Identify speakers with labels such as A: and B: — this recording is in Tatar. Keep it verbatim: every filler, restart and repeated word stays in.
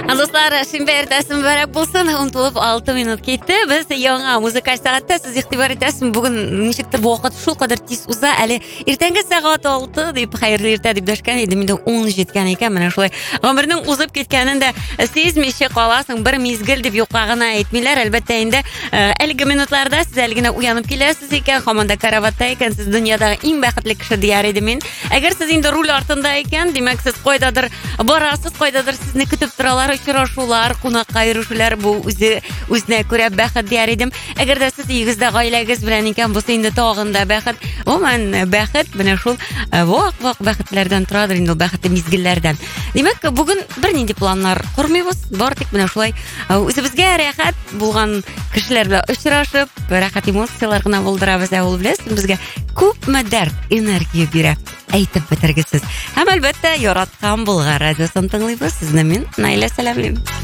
A: Достар, шимбе эртәсе мөбарәк булсын. он тулып алты минут кетті. Без яңа музыкаль сәгатьтә сез игътибар итәсез. Бүген ничектер вакыт шул кадәр тиз уза. Әле иртәнге сәгать алты дип хәерле иртә дип дәшкән идем. Инде ун җиткән икән. Менә шулай гомернең узып киткәнен дә сизмичә каласың. Бер мизгел дип юкка гына әйтмиләр. Әлбәттә инде әлеге минутларда сез әле генә уянып киләсез икән. Һаман да караватта икәнсез. Дөньядагы иң бәхетле кеше дияр идем мин. Әгәр сез инде руль артында икән, димәк сез кайдадыр барасыз, кайдадыр сезне көтеп торалар. Очрашулар, кунакка йөрүшләр бу үзе үзенә күрә бәхет дияр идем. Әгәр дә сез игездә гаиләгез белән икән, булса инде тагын да бәхет. Оман бәхет менә шул вак-вак бәхетләрдән торадыр инде, бәхетле мизгелләрдән. Димәк, бүген бернинди планнар курмыйбыз. Бар тик менә шулай үзебезгә рәхәт булган кешеләр белән очрашып, рәхәт эмоциялар гына булдырабыз. Ә ул беләсез, безгә күпме дәрт, энергия бирә. Әйтеп бетергесез. Һәм әлбәттә, яраткан Болгар радиосын тыңлыйбыз. Сезне мин Наилә сәламлыйм.